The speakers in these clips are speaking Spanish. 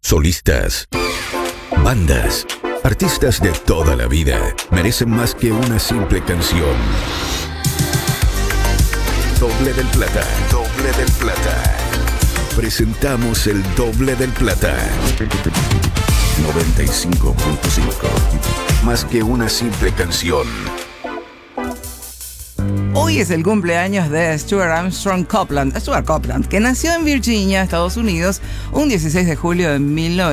Solistas, bandas, artistas de toda la vida merecen más que una simple canción. Doble del Plata. Doble del Plata. Presentamos el Doble del Plata. 95.5. Más que una simple canción. Hoy es el cumpleaños de Stuart Copeland, que nació en Virginia, Estados Unidos, un 16 de julio de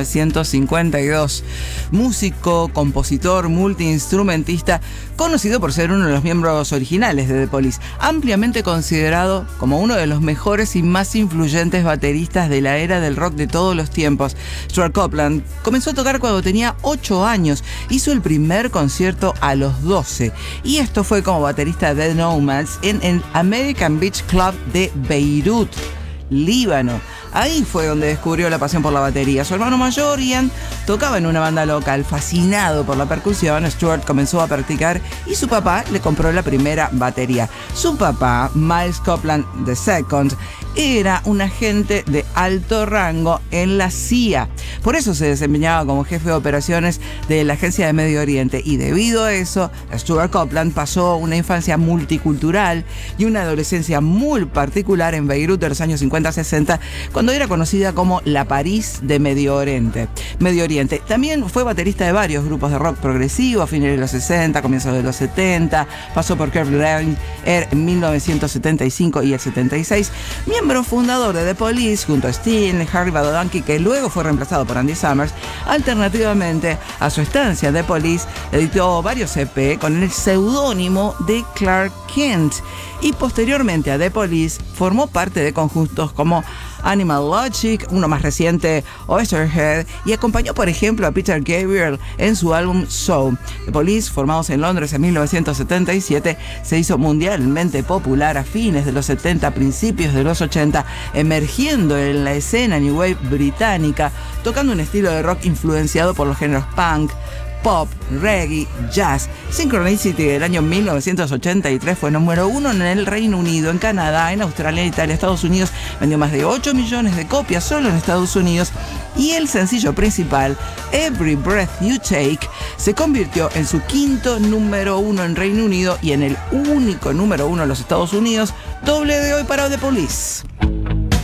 1952. Músico, compositor, multiinstrumentista, conocido por ser uno de los miembros originales de The Police, ampliamente considerado como uno de los mejores y más influyentes bateristas de la era del rock de todos los tiempos. Stuart Copeland comenzó a tocar cuando tenía 8 años, hizo el primer concierto a los 12, y esto fue como baterista de The Nomads en el American Beach Club de Beirut, Líbano. Ahí fue donde descubrió la pasión por la batería. Su hermano mayor, Ian, tocaba en una banda local. Fascinado por la percusión, Stuart comenzó a practicar y su papá le compró la primera batería. Su papá, Miles Copeland II, era un agente de alto rango en la CIA. Por eso se desempeñaba como jefe de operaciones de la Agencia de Medio Oriente. Y debido a eso, Stuart Copeland pasó una infancia multicultural y una adolescencia muy particular en Beirut de los años 50-60, cuando era conocida como la París de Medio Oriente. También fue baterista de varios grupos de rock progresivo a fines de los 60, comienzos de los 70, pasó por Curve Line en 1975 y el 76, miembro fundador de The Police junto a Sting, Harry Belafonte, que luego fue reemplazado por Andy Summers. Alternativamente a su estancia en The Police, editó varios EP con el seudónimo de Clark Kent, y posteriormente a The Police formó parte de conjuntos como Animal Logic, uno más reciente, Oysterhead, y acompañó, por ejemplo, a Peter Gabriel en su álbum So. The Police, formados en Londres en 1977, se hizo mundialmente popular a fines de los 70, principios de los 80, emergiendo en la escena New Wave británica, tocando un estilo de rock influenciado por los géneros punk, pop, reggae, jazz. Synchronicity del año 1983 fue número 1 en el Reino Unido, en Canadá, en Australia, Italia, Estados Unidos. Vendió más de 8 millones de copias solo en Estados Unidos. Y el sencillo principal, Every Breath You Take, se convirtió en su quinto número 1 en Reino Unido y en el único número 1 en los Estados Unidos. Doble de hoy para The Police.